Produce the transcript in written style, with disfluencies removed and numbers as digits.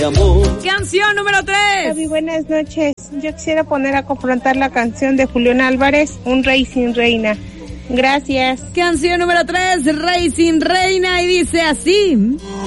amor. Canción número 3. Javi, buenas noches. Yo quisiera poner a confrontar la canción de Julián Álvarez, Un Rey sin Reina. Gracias. Canción número 3, Rey sin Reina, y dice así.